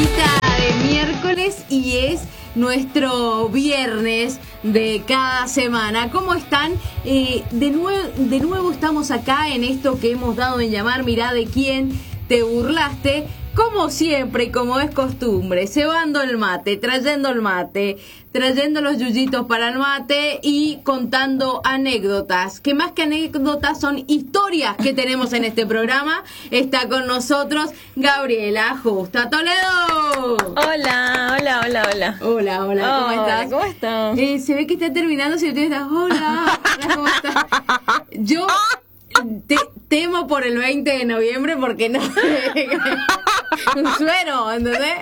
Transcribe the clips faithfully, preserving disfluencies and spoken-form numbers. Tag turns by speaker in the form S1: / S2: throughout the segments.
S1: musiquita de miércoles y es nuestro viernes de cada semana. ¿Cómo están? Eh, de, nue- de nuevo estamos acá en esto que hemos dado en llamar Mirá de quién te burlaste. Como siempre y como es costumbre, cebando el mate, trayendo el mate, trayendo los yuyitos para el mate y contando anécdotas, que más que anécdotas son historias que tenemos en este programa. Está con nosotros Gabriela Justa Toledo.
S2: Hola, hola, hola, hola.
S1: Hola, hola, ¿cómo
S2: Hola,
S1: estás?
S2: ¿cómo estás?
S1: Eh, se ve que está terminando, si usted está, hola, hola, ¿cómo estás? Yo te, temo por el veinte de noviembre porque no... un suero, ¿entendés?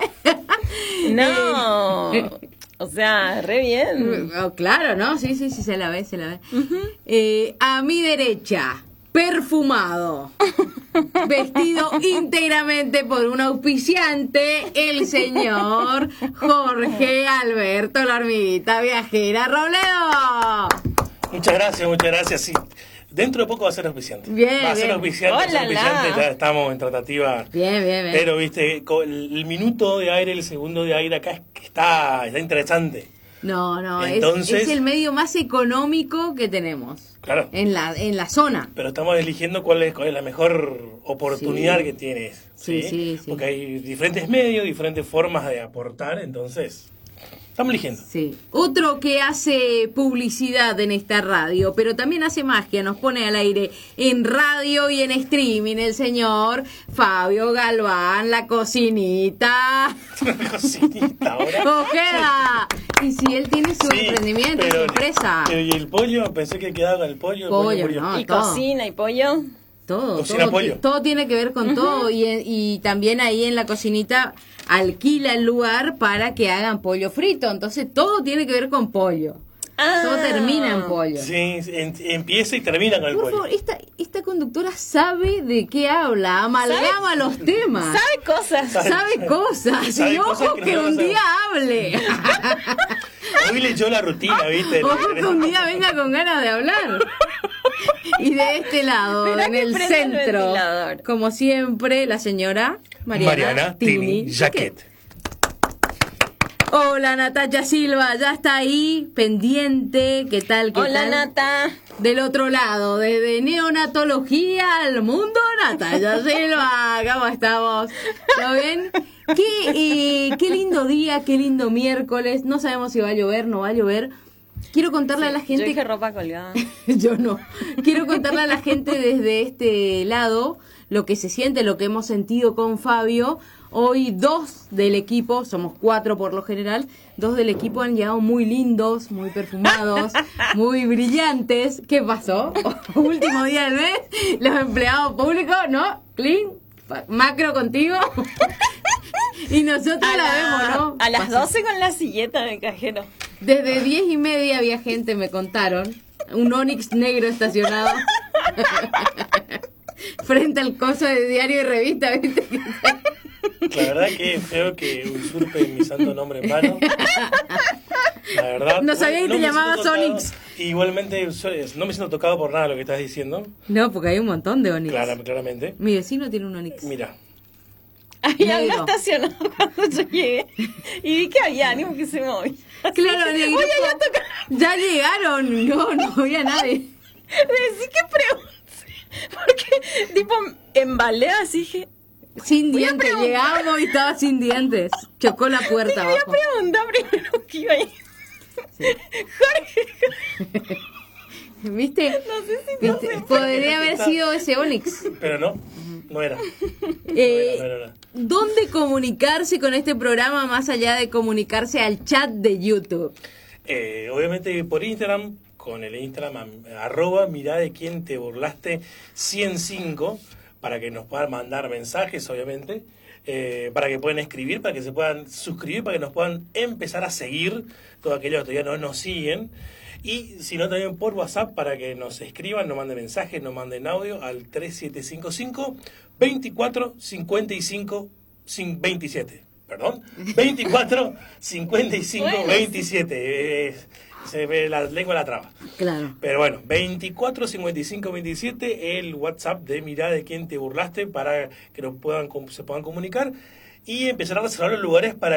S2: No, o sea, re bien.
S1: Oh, claro, ¿no? Sí, sí, sí, se la ve, se la ve.
S2: Uh-huh.
S1: Eh, a mi derecha, perfumado, vestido íntegramente por un auspiciante, el señor Jorge Alberto La Hormiguita Viajera Robledo.
S3: Muchas gracias, muchas gracias, sí. Dentro de poco va a ser auspiciante.
S1: Bien,
S3: va a ser
S1: bien.
S3: auspiciante, va a ser
S2: Hola,
S3: auspiciante,
S2: la.
S3: ya estamos en tratativa.
S1: Bien, bien, bien.
S3: Pero, viste, co- el minuto de aire, el segundo de aire acá es que está, está interesante.
S1: No, no, es-
S3: Entonces-
S1: es, el medio más económico que tenemos.
S3: Claro.
S1: En la, en la zona.
S3: Pero estamos eligiendo cuál es, cuál es la mejor oportunidad
S1: Sí.
S3: que tienes.
S1: Sí, sí, sí.
S3: Porque hay diferentes medios, diferentes formas de aportar, entonces estamos eligiendo.
S1: Sí. Otro que hace publicidad en esta radio, pero también hace magia, nos pone al aire en radio y en streaming, el señor Fabio Galván, la cocinita.
S3: Una cocinita ahora.
S1: ¡Ojeda! Y si él tiene su
S3: Sí,
S1: emprendimiento, su
S3: pero-
S1: empresa.
S3: pero ¿y el pollo? Pensé que quedaba con el pollo. el
S1: Pollo,
S3: murió.
S1: no.
S2: Y
S1: todo.
S2: cocina y pollo.
S1: Todo,
S3: Cocina
S1: todo,
S3: pollo.
S1: todo tiene que ver con todo y, y también ahí en la cocinita alquila el lugar para que hagan pollo frito, entonces todo tiene que ver con pollo,
S2: Ah.
S1: todo termina en pollo.
S3: Sí, en- empieza y termina con el
S1: Por
S3: pollo.
S1: favor, esta, esta conductora sabe de qué habla, amalgama los temas,
S2: Sabe cosas.
S3: Sabe-
S1: sabe cosas,
S3: sabe
S1: y
S3: cosas
S1: ojo
S3: que
S1: que
S3: nosotros
S1: un día
S3: sabemos.
S1: hable,
S3: Hoy le echó la rutina, ¿viste?
S1: ojo que un día venga con ganas de hablar. Y de este lado,
S2: Mirá
S1: en
S2: que
S1: el
S2: prende el
S1: centro,
S2: ventilador.
S1: como siempre, la señora Mariana,
S3: Mariana Tini Jaquet.
S1: Hola, Natalia Silva, ya está ahí, pendiente, ¿qué tal, qué
S2: Hola,
S1: tal?
S2: Nata.
S1: Del otro lado, desde neonatología al mundo, Natalia Silva, ¿cómo estamos? ¿Todo bien? Qué, eh, qué lindo día, qué lindo miércoles, no sabemos si va a llover, no va a llover. Quiero contarle a la gente...
S2: Yo dije ropa colgada.
S1: Yo no. Quiero contarle a la gente desde este lado lo que se siente, lo que hemos sentido con Fabio. Hoy dos del equipo, somos cuatro por lo general, dos del equipo han llegado muy lindos, muy perfumados, muy brillantes. ¿Qué pasó? Último día del mes, los empleados públicos, ¿no? Clean, macro contigo. Y nosotros
S2: A,
S1: la,
S2: la-
S1: vemos, ¿no?
S2: a las
S1: Pasa.
S2: doce con la silleta de cajero.
S1: Desde diez y media había gente, me contaron. Un Onix negro estacionado. Frente al coso de diario y revista, ¿viste?
S3: La verdad que es feo que usurpe mi santo nombre en vano. La verdad.
S1: No sabía que te
S3: me
S1: llamabas
S3: siento tocado.
S1: Onix.
S3: Igualmente, no me siento tocado por nada de lo que estás diciendo.
S1: No, porque hay un montón de Onix.
S3: Clara- claramente.
S1: Mi vecino tiene un Onix.
S3: Mira,
S2: Había
S1: Negro.
S2: uno estacionado cuando yo llegué. Y vi que había ánimo que se movía.
S1: Claro, en el
S2: Oye,
S1: grupo,
S2: ya toca.
S1: ya llegaron. No, no había nadie.
S2: Decí que pregunté. Porque, tipo, embalé así, dije.
S1: Sin
S2: Voy a
S1: dientes.
S2: preguntar.
S1: Llegamos y estaba sin dientes. Chocó la puerta
S2: Voy a
S1: abajo.
S2: preguntar primero que iba a ir.
S1: Sí.
S2: Jorge.
S1: ¿Viste?
S2: No sé si no
S1: ¿Viste?
S2: sé.
S1: Podría haber sido ese Onix.
S3: pero no, no era.
S1: Eh,
S3: No era, no era.
S1: ¿Dónde comunicarse con este programa más allá de comunicarse al chat de YouTube?
S3: Eh, obviamente por Instagram, con el Instagram am- arroba mirá de quién te burlaste ciento cinco, para que nos puedan mandar mensajes, obviamente, eh, para que puedan escribir, para que se puedan suscribir, para que nos puedan empezar a seguir, todos aquellos que todavía no nos siguen. Y si no, también por WhatsApp, para que nos escriban, nos manden mensajes, nos manden audio al tres siete cinco cinco, veinticuatro cincuenta y cinco, veintisiete. Perdón, veinticuatro cincuenta y cinco,
S2: Bueno,
S3: veintisiete. Eh, se ve la lengua la traba.
S1: Claro.
S3: Pero bueno, veinticuatro cincuenta y cinco veintisiete, el WhatsApp de Mirá de quién te burlaste, para que nos puedan, com- se puedan comunicar. y empezar a reservar los lugares para